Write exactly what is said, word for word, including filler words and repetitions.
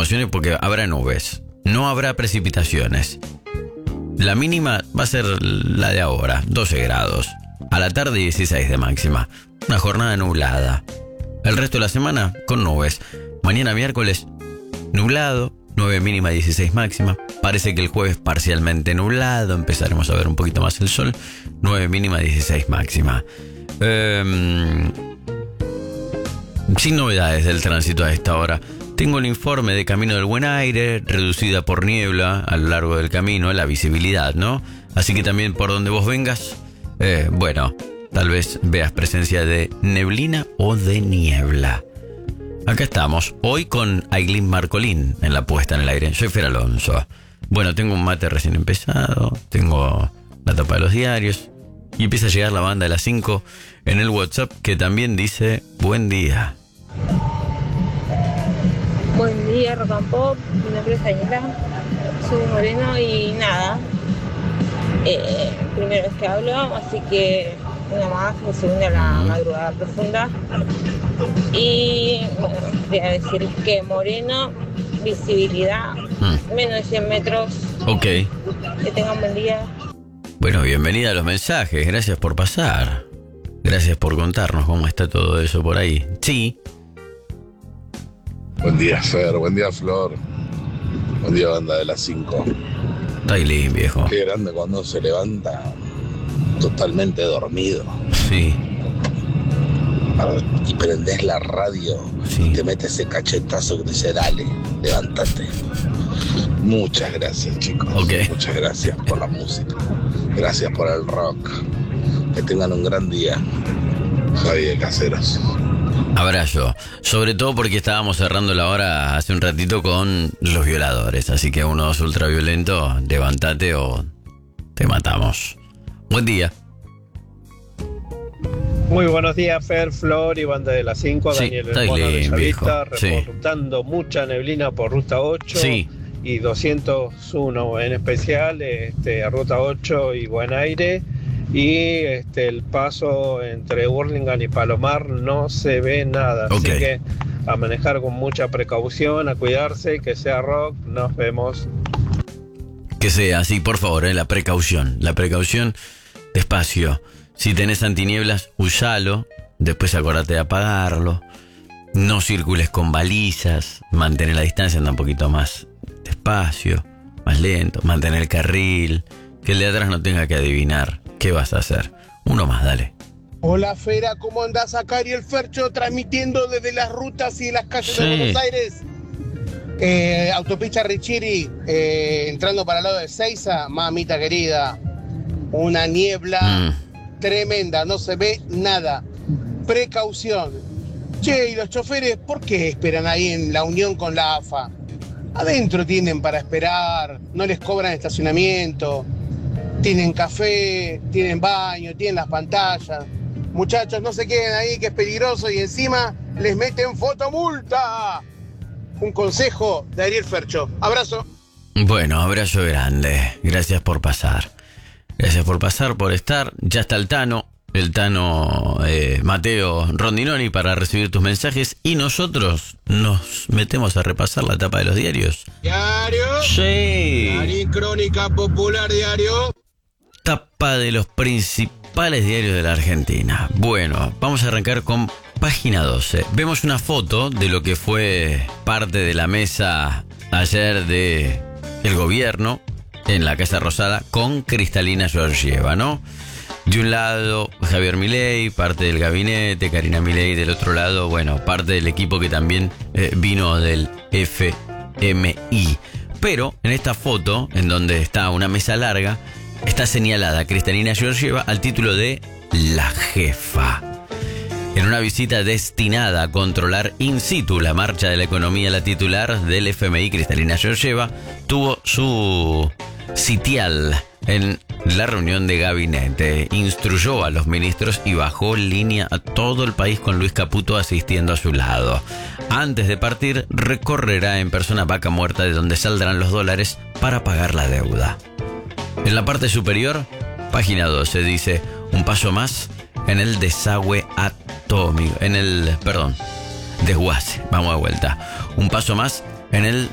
emociones porque habrá nubes. No habrá precipitaciones. La mínima va a ser la de ahora, doce grados. A la tarde dieciséis de máxima. Una jornada nublada. El resto de la semana con nubes. Mañana miércoles, nublado, nueve mínima, dieciséis máxima. Parece que el jueves parcialmente nublado. Empezaremos a ver un poquito más el sol. nueve mínima, dieciséis máxima. Eh, sin novedades del tránsito a esta hora. Tengo el informe de Camino del Buen Aire, reducida por niebla a lo largo del camino, la visibilidad, ¿no? Así que también por donde vos vengas, eh, bueno, tal vez veas presencia de neblina o de niebla. Acá estamos, hoy con Ailín Marcolín en la puesta en el aire. Soy Fer Alonso. Bueno, tengo un mate recién empezado, tengo la tapa de los diarios y empieza a llegar la banda de las cinco en el WhatsApp que también dice buen día. Buen día, Rock and Pop. Mi nombre es Daniela, soy moreno y nada. Eh, primera vez que hablo, así que una más, me se une a la madrugada profunda. Y bueno, voy a decir que moreno, visibilidad, mm. menos de cien metros. Ok. Que tengan buen día. Bueno, bienvenida a los mensajes, gracias por pasar. Gracias por contarnos cómo está todo eso por ahí. Sí. Buen día, Fer. Buen día, Flor. Buen día, banda de las cinco. Está ahí, viejo. Qué grande cuando se levanta totalmente dormido. Sí. Y prendés la radio. Sí. Y te metes ese cachetazo que te dice, dale, levántate. Muchas gracias, chicos. Okay. Muchas gracias por la música. Gracias por el rock. Que tengan un gran día. Javi de Caseros. Abrazo, sobre todo porque estábamos cerrando la hora hace un ratito con los violadores, así que uno es ultraviolento, levántate o te matamos. Buen día. Muy buenos días, Fer, Flor y banda de las cinco, sí, Daniel El Mono de Chavista, reportando sí. mucha neblina por Ruta ocho sí. y doscientos uno, en especial este, Ruta ocho y Buen Aire. Y este, el paso entre Burlingame y Palomar no se ve nada. Okay. Así que a manejar con mucha precaución, a cuidarse, que sea rock. Nos vemos. Que sea así, por favor, eh, la precaución. La precaución, despacio. Si tenés antinieblas, usalo. Después acordate de apagarlo. No circules con balizas. Mantener la distancia, anda un poquito más despacio, más lento. Mantener el carril. Que el de atrás no tenga que adivinar. ¿Qué vas a hacer? Uno más, dale. Hola, Fera, ¿cómo andás acá? Y el Fercho transmitiendo desde las rutas y las calles sí. de Buenos Aires. Eh, autopista Richiri, eh, entrando para el lado de Seiza, mamita querida. Una niebla mm. tremenda, no se ve nada. Precaución. Che, ¿y los choferes por qué esperan ahí en la unión con la A F A? Adentro tienen para esperar, no les cobran estacionamiento. Tienen café, tienen baño, tienen las pantallas. Muchachos, no se queden ahí que es peligroso y encima les meten fotomulta. Un consejo de Ariel Fercho. Abrazo. Bueno, abrazo grande. Gracias por pasar. Gracias por pasar, por estar. Ya está el Tano, el Tano eh, Mateo Rondinoni para recibir tus mensajes. Y nosotros nos metemos a repasar la tapa de los diarios. Diario. Sí. Clarín, Crónica Popular, Diario. Tapa de los principales diarios de la Argentina. Bueno, vamos a arrancar con página doce. Vemos una foto de lo que fue parte de la mesa ayer de el gobierno en la Casa Rosada con Cristalina Georgieva, ¿no? De un lado Javier Milei, parte del gabinete, Karina Milei del otro lado, bueno, parte del equipo que también eh, vino del F M I. Pero en esta foto, en donde está una mesa larga, está señalada Cristalina Georgieva al título de la jefa. En una visita destinada a controlar in situ la marcha de la economía, la titular del F M I, Cristalina Georgieva, tuvo su sitial en la reunión de gabinete. Instruyó a los ministros y bajó línea a todo el país con Luis Caputo asistiendo a su lado. Antes de partir, recorrerá en persona Vaca Muerta, de donde saldrán los dólares para pagar la deuda. En la parte superior, página doce, dice un paso más en el desagüe atómico, en el, perdón, desguace, vamos de vuelta. Un paso más en el